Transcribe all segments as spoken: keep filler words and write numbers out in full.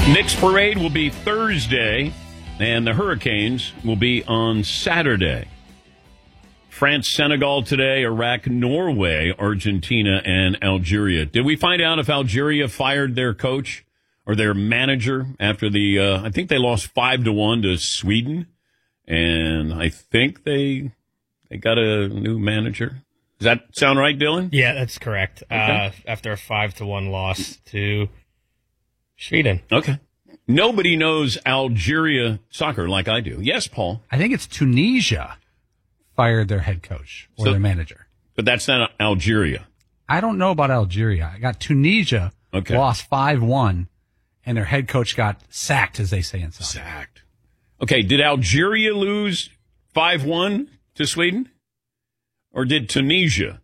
Knicks parade will be Thursday, and the Hurricanes will be on Saturday. France, Senegal today, Iraq, Norway, Argentina, and Algeria. Did we find out if Algeria fired their coach or their manager after the, uh, I think they lost five to one to Sweden, and I think they they got a new manager. Does that sound right, Dylan? Yeah, that's correct. Okay. Uh, after a five to one loss to Sweden. Okay. Nobody knows Algeria soccer like I do. Yes, Paul. I think it's Tunisia fired their head coach or so, their manager. But that's not Algeria. I don't know about Algeria. I got Tunisia okay. lost five one, and their head coach got sacked, as they say in soccer. Sacked. Okay, did Algeria lose five one to Sweden? Or did Tunisia?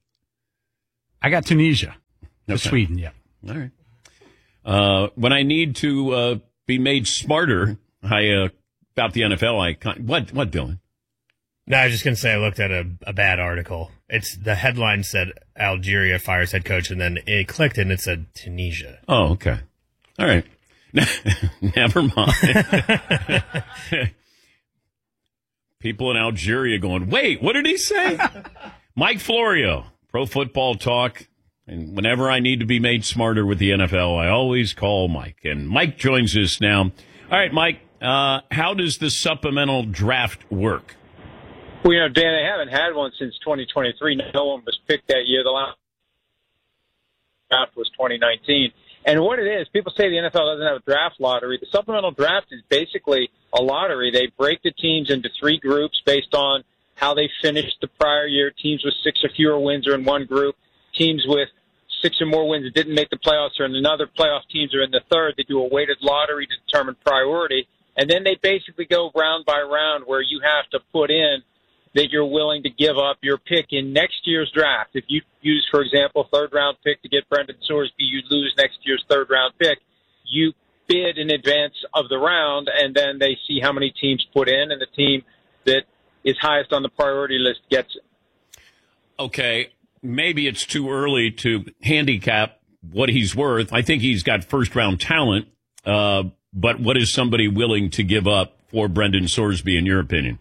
I got Tunisia to okay. Sweden, yeah. All right. Uh, when I need to uh, be made smarter, I uh, about the N F L, I what what Dylan? No, I was just gonna say I looked at a, a bad article. It's the headline said Algeria fires head coach, and then it clicked and it said Tunisia. Oh, okay. All right. Never mind. People in Algeria going, wait, what did he say? Mike Florio, Pro Football Talk. And whenever I need to be made smarter with the N F L, I always call Mike. And Mike joins us now. All right, Mike, uh, how does the supplemental draft work? Well, you know, Dan, they haven't had one since twenty twenty-three. No one was picked that year. The last draft was twenty nineteen. And what it is, people say the N F L doesn't have a draft lottery. The supplemental draft is basically a lottery. They break the teams into three groups based on how they finished the prior year. Teams with six or fewer wins are in one group. Teams with six or more wins that didn't make the playoffs are in another. Playoff teams are in the third. They do a weighted lottery to determine priority. And then they basically go round by round where you have to put in that you're willing to give up your pick in next year's draft. If you use, for example, a third-round pick to get Brendan Sorsby, you lose next year's third-round pick. You bid in advance of the round, and then they see how many teams put in, and the team that is highest on the priority list gets it. Okay, maybe it's too early to handicap what he's worth. I think he's got first-round talent, uh, but what is somebody willing to give up for Brendan Sorsby, in your opinion?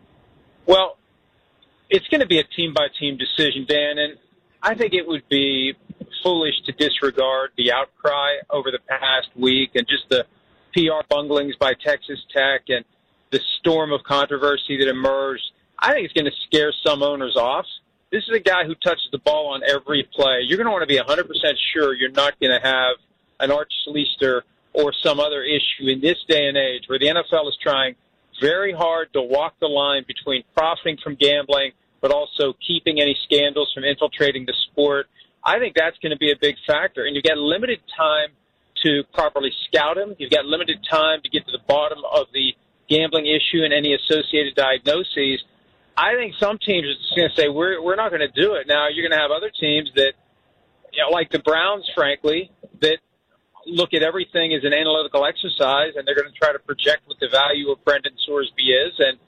Well, it's going to be a team-by-team decision, Dan, and I think it would be foolish to disregard the outcry over the past week and just the P R bunglings by Texas Tech and the storm of controversy that emerged. I think it's going to scare some owners off. This is a guy who touches the ball on every play. You're going to want to be one hundred percent sure you're not going to have an Arch Schlichter or some other issue in this day and age where the N F L is trying very hard to walk the line between profiting from gambling but also keeping any scandals from infiltrating the sport. I think that's going to be a big factor. And you've got limited time to properly scout him. You've got limited time to get to the bottom of the gambling issue and any associated diagnoses. I think some teams are just going to say, we're we're not going to do it. Now, you're going to have other teams that, you know, like the Browns, frankly, that look at everything as an analytical exercise, and they're going to try to project what the value of Brendan Sorsby is, and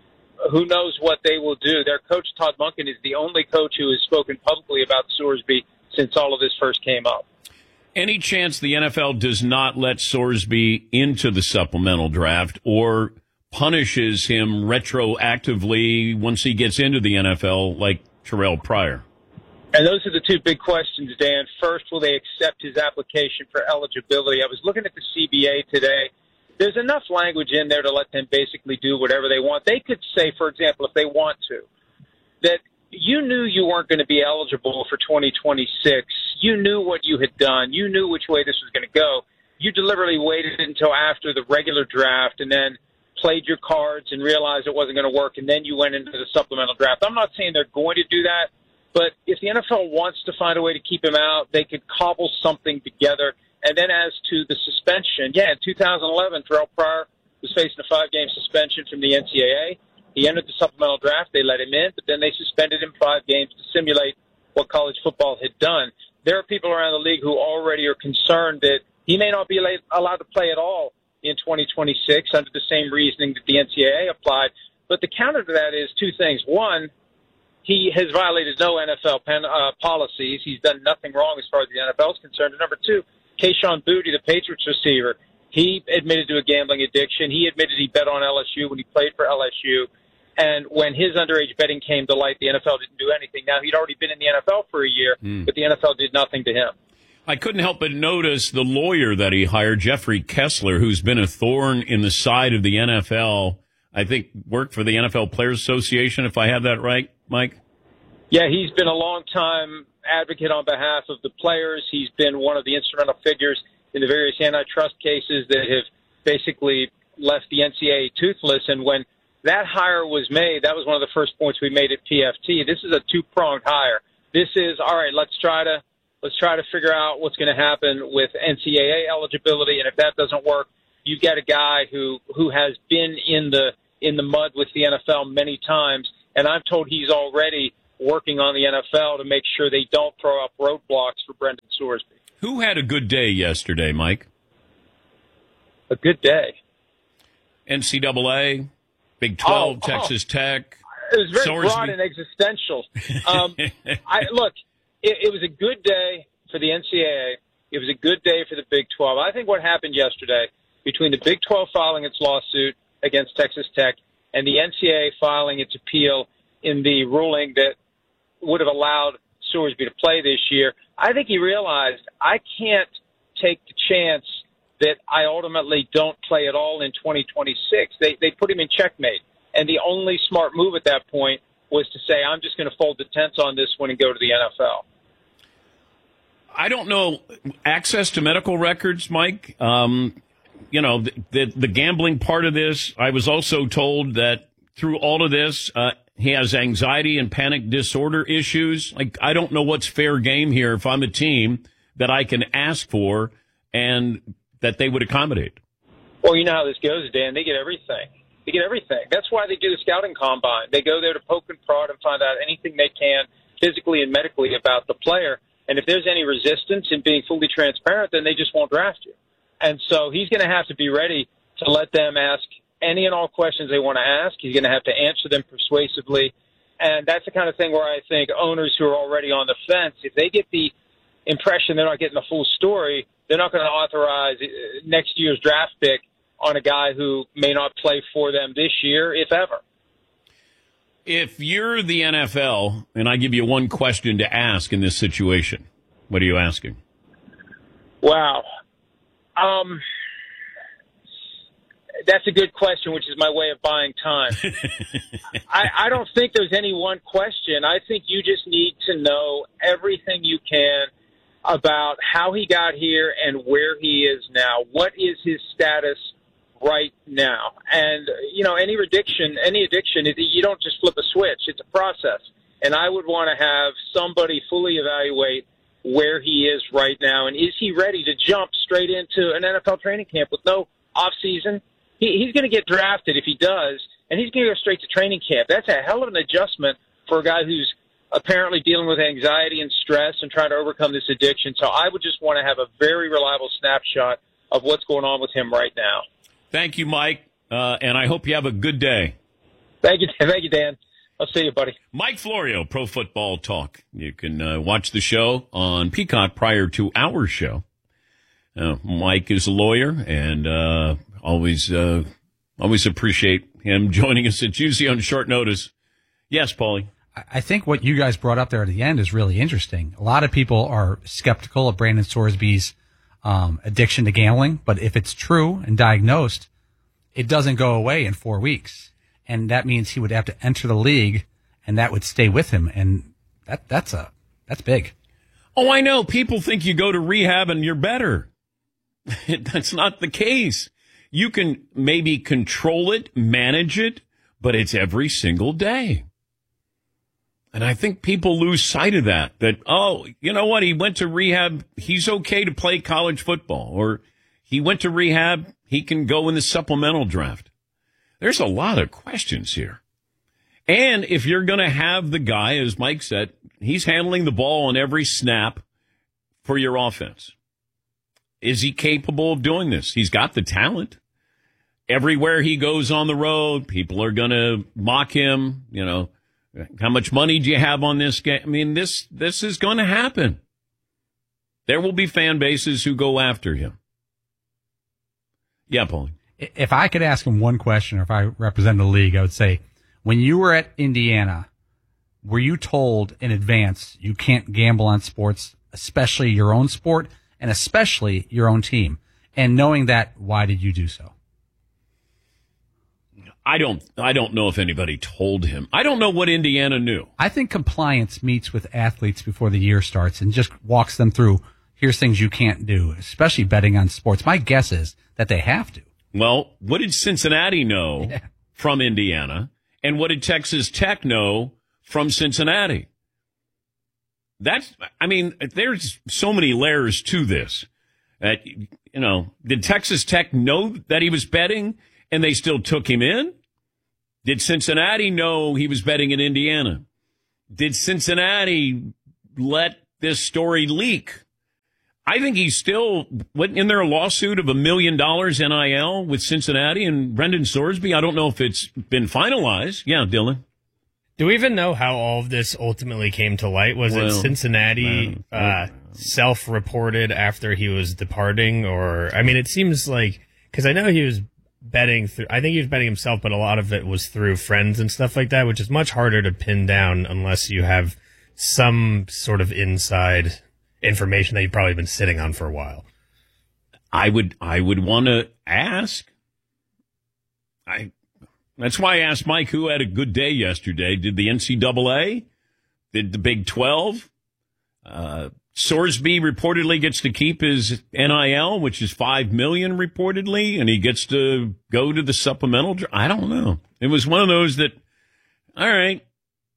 who knows what they will do. Their coach, Todd Monken, is the only coach who has spoken publicly about Sorsby since all of this first came up. Any chance the N F L does not let Sorsby into the supplemental draft or punishes him retroactively once he gets into the N F L like Terrell Pryor? And those are the two big questions, Dan. First, will they accept his application for eligibility? I was looking at the C B A today. There's enough language in there to let them basically do whatever they want. They could say, for example, if they want to, that you knew you weren't going to be eligible for twenty twenty-six. You knew what you had done. You knew which way this was going to go. You deliberately waited until after the regular draft and then played your cards and realized it wasn't going to work, and then you went into the supplemental draft. I'm not saying they're going to do that, but if the N F L wants to find a way to keep him out, they could cobble something together. And then as to the suspension, yeah, in two thousand eleven, Terrell Pryor was facing a five-game suspension from the N C double A. He entered the supplemental draft. They let him in, but then they suspended him five games to simulate what college football had done. There are people around the league who already are concerned that he may not be allowed to play at all in twenty twenty-six under the same reasoning that the N C double A applied. But the counter to that is two things. One, he has violated no N F L pen, uh, policies. He's done nothing wrong as far as the N F L is concerned. And number two, Kayshon Boutte, the Patriots receiver, He admitted to a gambling addiction. He admitted he bet on L S U when he played for L S U. And when his underage betting came to light, the N F L didn't do anything. Now, he'd already been in the N F L for a year, mm. but the N F L did nothing to him. I couldn't help but notice the lawyer that he hired, Jeffrey Kessler, who's been a thorn in the side of the N F L. I think worked for the N F L Players Association, if I have that right, Mike? Yeah, he's been a long-time advocate on behalf of the players. He's been one of the instrumental figures in the various antitrust cases that have basically left the N C double A toothless. And when that hire was made, that was one of the first points we made at P F T. This is a two-pronged hire. This is, all right, let's try to let's try to figure out what's going to happen with N C double A eligibility. And if that doesn't work, you've got a guy who, who has been in the in the mud with the N F L many times. And I'm told he's already working on the N F L to make sure they don't throw up roadblocks for Brendan Sorsby. Who had a good day yesterday, Mike? A good day. N C double A, Big twelve, oh, Texas oh. Tech. It was very Sorsby. broad and existential. Um, I, look, it, it was a good day for the N C double A. It was a good day for the Big twelve. I think what happened yesterday between the Big twelve filing its lawsuit against Texas Tech and the N C double A filing its appeal in the ruling that would have allowed Sorsby to play this year, I think he realized I can't take the chance that I ultimately don't play at all in twenty twenty-six. They they put him in checkmate. And the only smart move at that point was to say, I'm just going to fold the tents on this one and go to the N F L. I don't know. Access to medical records, Mike, um, you know, the, the, the gambling part of this, I was also told that through all of this, uh, he has anxiety and panic disorder issues. Like, I don't know what's fair game here if I'm a team that I can ask for and that they would accommodate. Well, you know how this goes, Dan. They get everything. They get everything. That's why they do the scouting combine. They go there to poke and prod and find out anything they can physically and medically about the player. And if there's any resistance in being fully transparent, then they just won't draft you. And so he's going to have to be ready to let them ask any and all questions they want to ask. He's going to have to answer them persuasively. And that's the kind of thing where I think owners who are already on the fence, if they get the impression they're not getting the full story, they're not going to authorize next year's draft pick on a guy who may not play for them this year, if ever. If you're the N F L, and I give you one question to ask in this situation, what are you asking? Wow. Um, that's a good question, which is my way of buying time. I, I don't think there's any one question. I think you just need to know everything you can about how he got here and where he is now. What is his status right now? And, you know, any addiction, any addiction, you don't just flip a switch. It's a process. And I would want to have somebody fully evaluate where he is right now. And is he ready to jump straight into an N F L training camp with no off season? He, he's going to get drafted if he does, and he's going to go straight to training camp. That's a hell of an adjustment for a guy who's apparently dealing with anxiety and stress and trying to overcome this addiction. So I would just want to have a very reliable snapshot of what's going on with him right now. Thank you, Mike, uh, and I hope you have a good day. Thank you, thank you, Dan. I'll see you, buddy. Mike Florio, Pro Football Talk. You can uh, watch the show on Peacock prior to our show. Uh, Mike is a lawyer, and uh, always uh, always appreciate him joining us. It's usually on short notice. Yes, Paulie. I think what you guys brought up there at the end is really interesting. A lot of people are skeptical of Brandon Sorsby's um, addiction to gambling, but if it's true and diagnosed, it doesn't go away in four weeks. And that means he would have to enter the league, and that would stay with him. And that that's a that's big. Oh, I know. People think you go to rehab and you're better. That's not the case. You can maybe control it, manage it, but it's every single day. And I think people lose sight of that, that, oh, you know what? He went to rehab. He's okay to play college football, or he went to rehab. He can go in the supplemental draft. There's a lot of questions here. And if you're going to have the guy, as Mike said, he's handling the ball on every snap for your offense. Is he capable of doing this? He's got the talent. Everywhere he goes on the road, people are going to mock him. You know, how much money do you have on this game? I mean, this this is going to happen. There will be fan bases who go after him. Yeah, Paulie. If I could ask him one question, or if I represent the league, I would say, when you were at Indiana, were you told in advance you can't gamble on sports, especially your own sport and especially your own team? And knowing that, why did you do so? I don't I don't know if anybody told him. I don't know what Indiana knew. I think compliance meets with athletes before the year starts and just walks them through, here's things you can't do, especially betting on sports. My guess is that they have to. Well, what did Cincinnati know Yeah. from Indiana? And what did Texas Tech know from Cincinnati? That's, I mean, there's so many layers to this. Uh, you know, did Texas Tech know that he was betting and they still took him in? Did Cincinnati know he was betting in Indiana? Did Cincinnati let this story leak? I think he's still, wasn't in there a lawsuit of a million dollars N I L with Cincinnati and Brendan Sorsby? I don't know if it's been finalized. Yeah, Dylan. Do we even know how all of this ultimately came to light? Was Well, it Cincinnati man, uh, self-reported after he was departing? Or, I mean, it seems like, because I know he was betting through, I think he was betting himself, but a lot of it was through friends and stuff like that, which is much harder to pin down unless you have some sort of inside information that you've probably been sitting on for a while. I would, I would want to ask. I, that's why I asked Mike, who had a good day yesterday. Did the N C double A? Did the Big twelve? Uh, Sorsby reportedly gets to keep his N I L, which is five million dollars reportedly, and he gets to go to the supplemental. I don't know. It was one of those that, all right,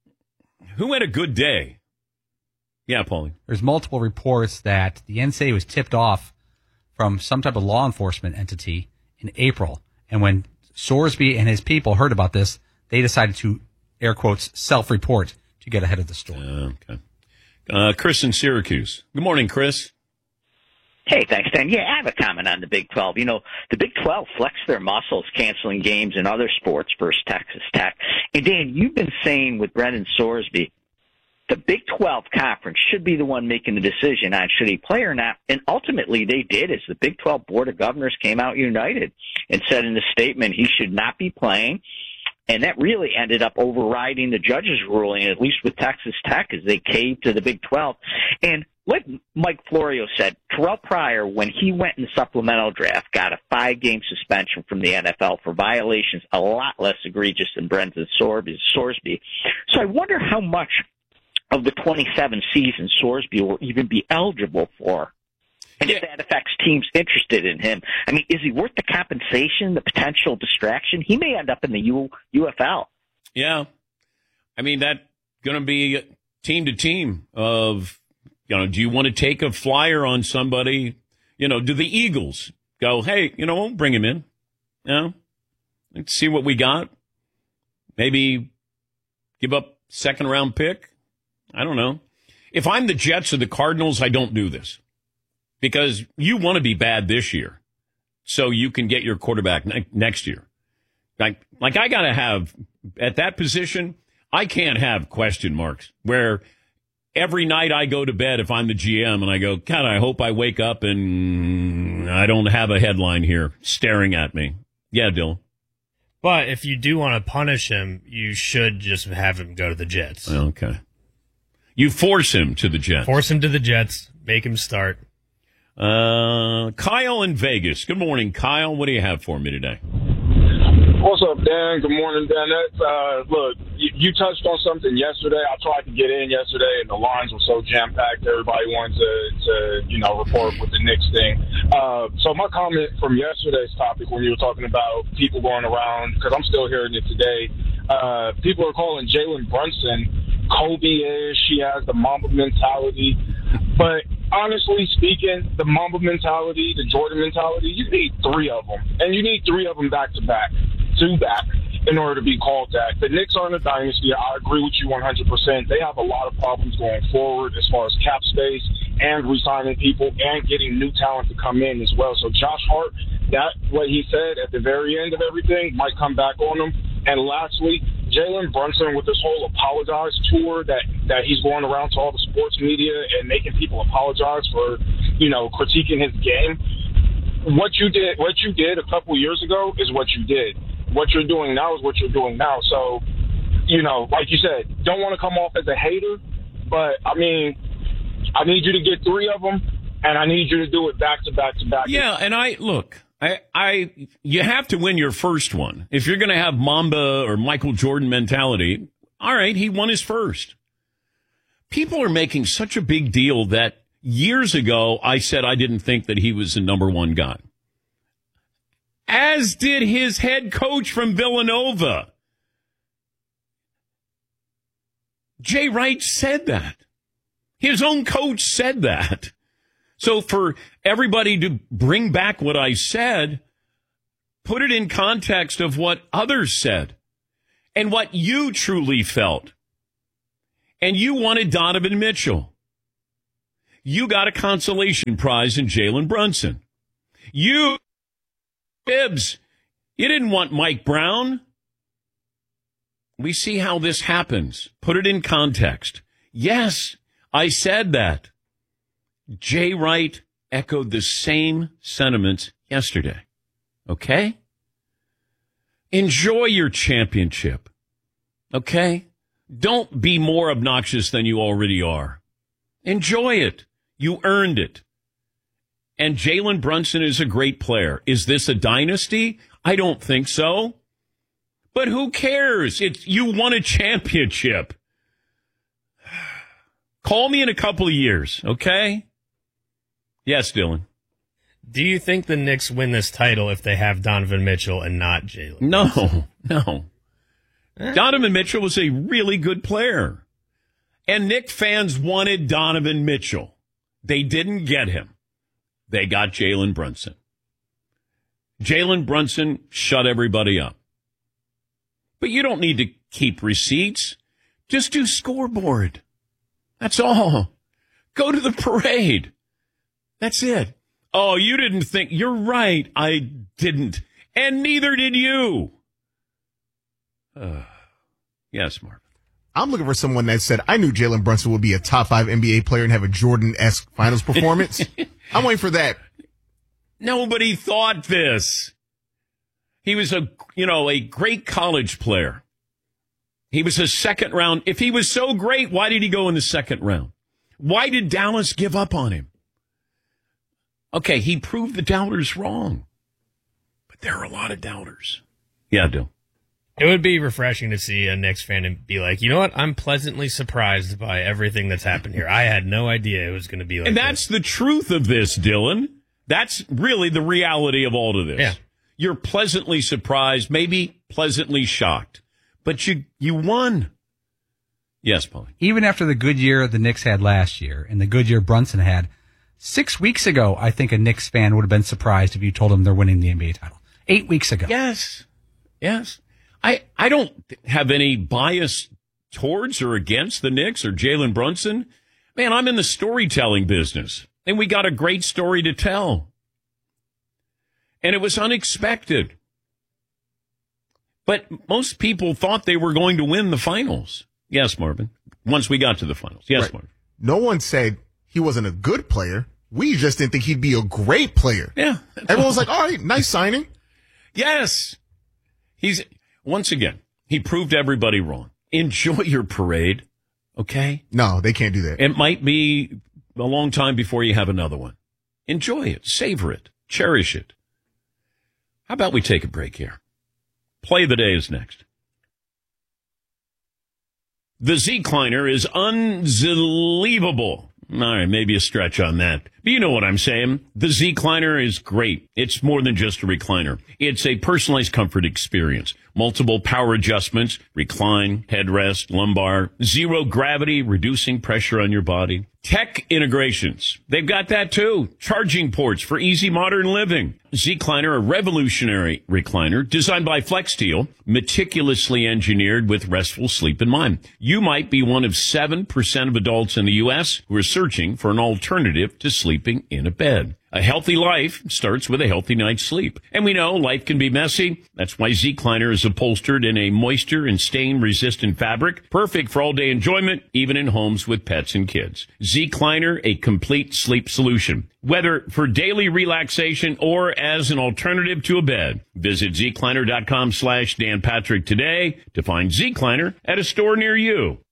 who had a good day? Yeah, Paulie. There's multiple reports that the N C A A was tipped off from some type of law enforcement entity in April. And when Sorsby and his people heard about this, they decided to, air quotes, self-report to get ahead of the story. Uh, okay. Uh, Chris in Syracuse. Good morning, Chris. Hey, thanks, Dan. Yeah, I have a comment on the Big twelve. You know, the Big twelve flexed their muscles canceling games in other sports versus Texas Tech. And, Dan, you've been saying with Brendan Sorsby, the Big twelve conference should be the one making the decision on should he play or not. And ultimately they did, as the Big twelve Board of Governors came out united and said in the statement he should not be playing. And that really ended up overriding the judge's ruling, at least with Texas Tech, as they caved to the Big twelve. And like Mike Florio said, Terrell Pryor, when he went in the supplemental draft, got a five-game suspension from the N F L for violations a lot less egregious than Brendan Sorsby. So I wonder how much of the twenty-seven season Sorsby will even be eligible for. And if that affects teams interested in him, I mean, is he worth the compensation, the potential distraction? He may end up in the U, UFL. Yeah. I mean, that's going to be team to team of, you know, do you want to take a flyer on somebody? You know, do the Eagles go, hey, you know, we'll bring him in. You know, let's see what we got. Maybe give up second round pick. I don't know. If I'm the Jets or the Cardinals, I don't do this. Because you want to be bad this year so you can get your quarterback ne- next year. Like, like I got to have, at that position, I can't have question marks where every night I go to bed, if I'm the G M, and I go, God, I hope I wake up and I don't have a headline here staring at me. Yeah, Dylan. But if you do want to punish him, you should just have him go to the Jets. Okay. You force him to the Jets. Force him to the Jets. Make him start. Uh, Kyle in Vegas. Good morning, Kyle. What do you have for me today? What's up, Dan? Good morning, Dan. Uh, look, you, you touched on something yesterday. I tried to get in yesterday, and the lines were so jam-packed. Everybody wanted to, to you know, report with the Knicks thing. Uh, so my comment from yesterday's topic when you were talking about people going around, because I'm still hearing it today, uh, people are calling Jalen Brunson Kobe-ish. He has the Mamba mentality. But honestly speaking, the Mamba mentality, the Jordan mentality, you need three of them. And you need three of them back-to-back, two-back, in order to be called that. The Knicks aren't a dynasty. I agree with you one hundred percent. They have a lot of problems going forward as far as cap space and re-signing people and getting new talent to come in as well. So Josh Hart, that what he said at the very end of everything might come back on him. And lastly, Jalen Brunson with this whole apologize tour that, that he's going around to all the sports media and making people apologize for, you know, critiquing his game. what you did, what you did a couple of years ago is what you did. What you're doing now is what you're doing now. So, you know, like you said, don't want to come off as a hater, but I mean, I need you to get three of them, and I need you to do it back to back to back. Yeah, and I look, I, I, you have to win your first one if you're going to have Mamba or Michael Jordan mentality. All right, he won his first. People are making such a big deal that years ago I said I didn't think that he was the number one guy, as did his head coach from Villanova. Jay Wright said that. His own coach said that. So for everybody to bring back what I said, put it in context of what others said and what you truly felt. And you wanted Donovan Mitchell. You got a consolation prize in Jalen Brunson. You, Bibbs, you didn't want Mike Brown. We see how this happens. Put it in context. Yes, I said that. Jay Wright echoed the same sentiments yesterday. Okay? Enjoy your championship. Okay? Don't be more obnoxious than you already are. Enjoy it. You earned it. And Jalen Brunson is a great player. Is this a dynasty? I don't think so. But who cares? It's, you won a championship. Call me in a couple of years, okay? Yes, Dylan. Do you think the Knicks win this title if they have Donovan Mitchell and not Jalen? No, no. Eh? Donovan Mitchell was a really good player. And Knicks fans wanted Donovan Mitchell. They didn't get him. They got Jalen Brunson. Jalen Brunson shut everybody up. But you don't need to keep receipts. Just do scoreboard. That's all. Go to the parade. That's it. Oh, you didn't think. You're right. I didn't. And neither did you. Uh, yes, Mark. I'm looking for someone that said, I knew Jalen Brunson would be a top five N B A player and have a Jordan-esque finals performance. I'm waiting for that. Nobody thought this. He was a, you know, a great college player. He was a second round. If he was so great, why did he go in the second round? Why did Dallas give up on him? Okay, he proved the doubters wrong. But there are a lot of doubters. Yeah, Dill. It would be refreshing to see a Knicks fan and be like, you know what? I'm pleasantly surprised by everything that's happened here. I had no idea it was going to be like And this. that's the truth of this, Dylan. That's really the reality of all of this. Yeah. You're pleasantly surprised, maybe pleasantly shocked. But you you won. Yes, Paulie. Even after the good year the Knicks had last year and the good year Brunson had, six weeks ago, I think a Knicks fan would have been surprised if you told them they're winning the N B A title. Eight weeks ago. Yes. Yes. I, I don't have any bias towards or against the Knicks or Jalen Brunson. Man, I'm in the storytelling business, and we got a great story to tell. And it was unexpected. But most people thought they were going to win the finals. Yes, Marvin. Once we got to the finals. Yes, right. Marvin. No one said he wasn't a good player. We just didn't think he'd be a great player. Yeah. Everyone was like, all right, nice signing. Yes. He's, once again, he proved everybody wrong. Enjoy your parade, okay? No, they can't do that. It might be a long time before you have another one. Enjoy it. Savor it. Cherish it. How about we take a break here? Play of the day is next. The Z-Kleiner is unbelievable. All right, maybe a stretch on that. But you know what I'm saying. The Z-Kleiner is great. It's more than just a recliner. It's a personalized comfort experience. Multiple power adjustments, recline, headrest, lumbar, zero gravity, reducing pressure on your body. Tech integrations. They've got that too. Charging ports for easy modern living. Z-Kleiner, a revolutionary recliner designed by FlexSteel, meticulously engineered with restful sleep in mind. You might be one of seven percent of adults in the U S who are searching for an alternative to sleeping in a bed. A healthy life starts with a healthy night's sleep. And we know life can be messy. That's why Zecliner is upholstered in a moisture and stain-resistant fabric, perfect for all-day enjoyment, even in homes with pets and kids. Zecliner, a complete sleep solution. Whether for daily relaxation or as an alternative to a bed, visit Zecliner.com slash Dan Patrick today to find Zecliner at a store near you.